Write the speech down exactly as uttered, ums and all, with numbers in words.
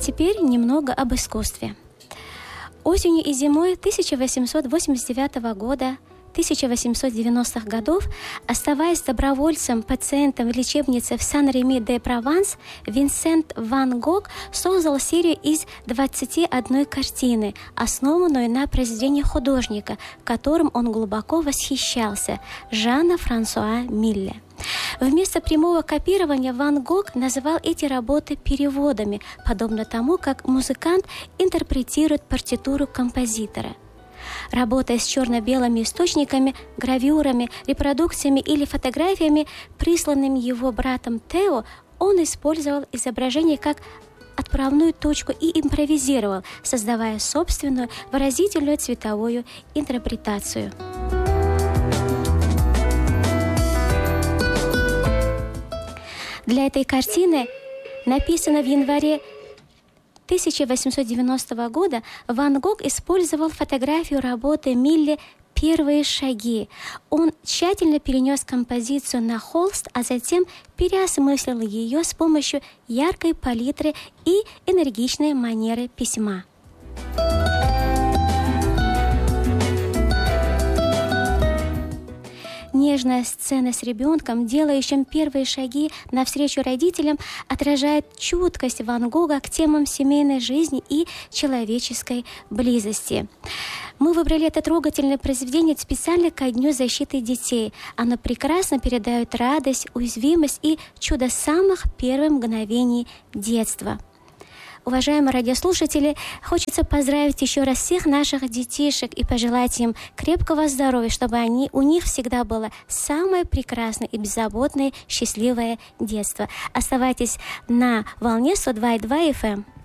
теперь немного об искусстве. Осенью и зимой тысяча восемьсот восемьдесят девятого года, тысяча восемьсот девяностых годов, оставаясь добровольцем, пациентом в лечебнице в Сан-Реми-де-Прованс, Винсент ван Гог создал серию из двадцати одной картины, основанную на произведении художника, которым он глубоко восхищался, Жана Франсуа Милле. Вместо прямого копирования Ван Гог называл эти работы переводами, подобно тому, как музыкант интерпретирует партитуру композитора. Работая с черно-белыми источниками, гравюрами, репродукциями или фотографиями, присланными его братом Тео, он использовал изображение как отправную точку и импровизировал, создавая собственную выразительную цветовую интерпретацию. Для этой картины, написанной в январе тысяча восемьсот девяностого года, Ван Гог использовал фотографию работы Милле «Первые шаги». Он тщательно перенес композицию на холст, а затем переосмыслил ее с помощью яркой палитры и энергичной манеры письма. Нежная сцена с ребенком, делающим первые шаги навстречу родителям, отражает чуткость Ван Гога к темам семейной жизни и человеческой близости. Мы выбрали это трогательное произведение специально ко Дню защиты детей. Оно прекрасно передает радость, уязвимость и чудо самых первых мгновений детства. Уважаемые радиослушатели, хочется поздравить еще раз всех наших детишек и пожелать им крепкого здоровья, чтобы они, у них всегда было самое прекрасное и беззаботное, счастливое детство. Оставайтесь на волне сто два и два эф эм.